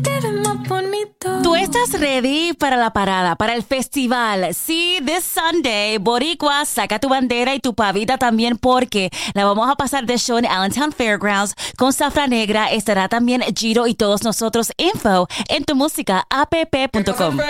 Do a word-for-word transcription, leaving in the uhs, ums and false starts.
Te ves más bonito. Tú estás ready para la parada, para el festival. Sí, this Sunday, Boricua, saca tu bandera y tu pavita también porque la vamos a pasar de show en Allentown Fairgrounds con Zafra Negra. Estará también Giro y todos nosotros. Info en tu música app punto com.